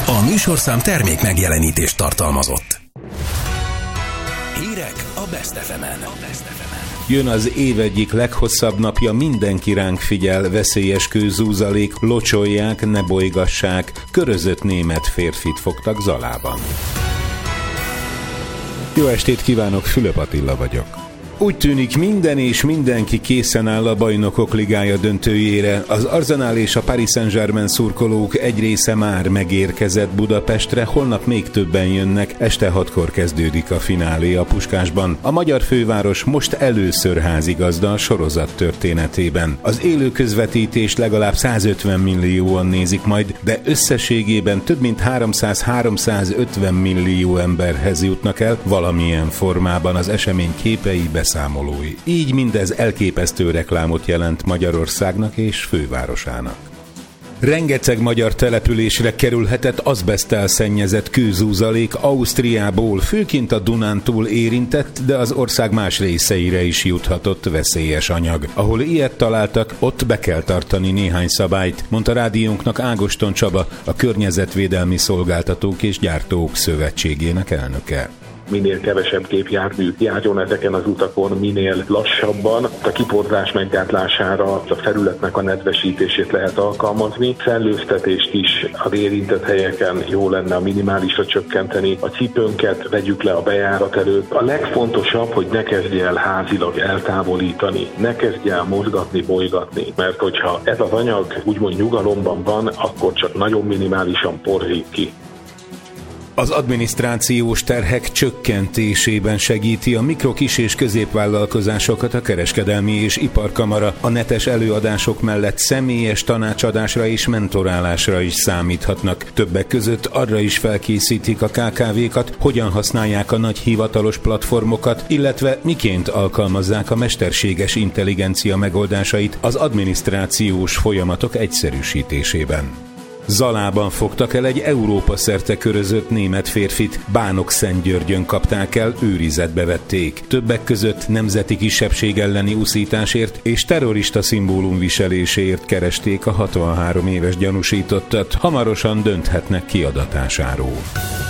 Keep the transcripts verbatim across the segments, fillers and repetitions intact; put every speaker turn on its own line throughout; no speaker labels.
A műsorszám termék megjelenítést tartalmazott. Hírek a Best ef emen.
Jön az év egyik leghosszabb napja, mindenki ránk figyel, veszélyes kőzúzalék, locsolják, ne bolygassák, körözött német férfit fogtak Zalában. Jó estét kívánok, Fülöp Attila vagyok. Úgy tűnik, minden és mindenki készen áll a Bajnokok Ligája döntőjére. Az Arsenal és a Paris Saint-Germain szurkolók egy része már megérkezett Budapestre, holnap még többen jönnek, este hatkor kezdődik a finálé a Puskásban. A magyar főváros most először házigazda a sorozat történetében. Az élő közvetítést legalább százötven millióan nézik majd, de összességében több mint háromszáz-háromszázötven millió emberhez jutnak el valamilyen formában az esemény képei, számolói. Így mindez elképesztő reklámot jelent Magyarországnak és fővárosának. Rengeteg magyar településre kerülhetett azbeszttel szennyezett kőzúzalék Ausztriából, főként a Dunántúl érintett, de az ország más részeire is juthatott veszélyes anyag. Ahol ilyet találtak, ott be kell tartani néhány szabályt, mondta rádiónknak Ágoston Csaba, a Környezetvédelmi Szolgáltatók és Gyártók Szövetségének elnöke.
Minél kevesebb gépjármű járjon ezeken az utakon, minél lassabban. A kiporzás meggátlására a felületnek a nedvesítését lehet alkalmazni. Szellőztetést is az érintett helyeken jó lenne a minimálisra csökkenteni. A cipőnket vegyük le a bejárat előtt. A legfontosabb, hogy ne kezdj el házilag eltávolítani, ne kezdj el mozgatni, bolygatni, mert hogyha ez az anyag úgymond nyugalomban van, akkor csak nagyon minimálisan porzik ki.
Az adminisztrációs terhek csökkentésében segíti a mikro, kis és középvállalkozásokat a Kereskedelmi és Iparkamara. A netes előadások mellett személyes tanácsadásra és mentorálásra is számíthatnak. Többek között arra is felkészítik a ká ká vékat, hogyan használják a nagy hivatalos platformokat, illetve miként alkalmazzák a mesterséges intelligencia megoldásait az adminisztrációs folyamatok egyszerűsítésében. Zalában fogtak el egy Európa szerte körözött német férfit, Bánok-Szentgyörgyön kapták el, őrizetbe vették. Többek között nemzeti kisebbség elleni uszításért és terrorista szimbólum viseléséért keresték a hatvanhárom éves gyanúsítottat, hamarosan dönthetnek kiadatásáról.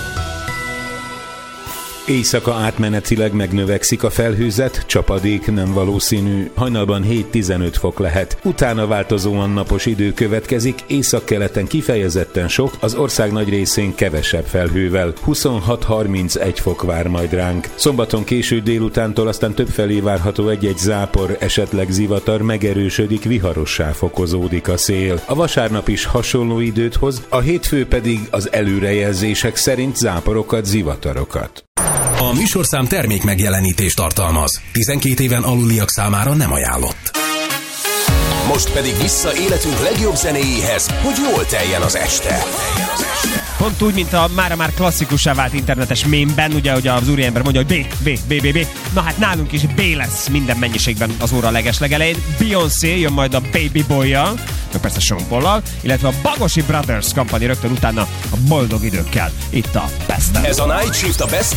Éjszaka átmenetileg megnövekszik a felhőzet, csapadék nem valószínű, hajnalban hét-tizenöt fok lehet. Utána változóan napos idő következik, északkeleten kifejezetten sok, az ország nagy részén kevesebb felhővel, huszonhat-harmincegy fok vár majd ránk. Szombaton késő délutántól aztán többfelé várható egy-egy zápor, esetleg zivatar, megerősödik, viharossá fokozódik a szél. A vasárnap is hasonló időt hoz, a hétfő pedig az előrejelzések szerint záporokat, zivatarokat.
A műsorszám termék megjelenítést tartalmaz. tizenkét éven aluliak számára nem ajánlott. Most pedig vissza életünk legjobb zenéjéhez, hogy jól teljen az este.
Pont úgy, mint a mára már klasszikussá vált internetes mémben, ugye, hogy az úriember mondja, hogy B, B, B, B, B. Na hát nálunk is B lesz minden mennyiségben az óra legeslegelején. Beyoncé jön majd a Baby Boy-jal, meg persze Sean Paul-al, illetve a Bagosi Brothers kampani rögtön utána a Boldog időkkel. Itt a Best.
Ez a Night Shift a Best